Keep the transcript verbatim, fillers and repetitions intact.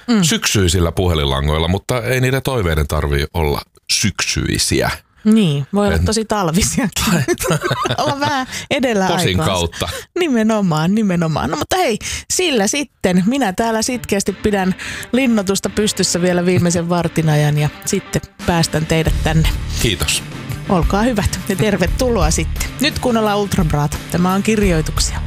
mm. syksyisillä puhelinlangoilla, mutta ei niiden toiveiden tarvitse olla syksyisiä. Niin, voi olla tosi talvisiakin. Olla vähän edellä Posin aikaansa. kautta. Nimenomaan, nimenomaan. No mutta hei, sillä sitten. Minä täällä sitkeästi pidän linnoitusta pystyssä vielä viimeisen vartin ajan ja sitten päästän teidät tänne. Kiitos. Olkaa hyvät ja tervetuloa sitten. Nyt kuunnellaan Ultrabraata. Tämä on Kirjoituksia.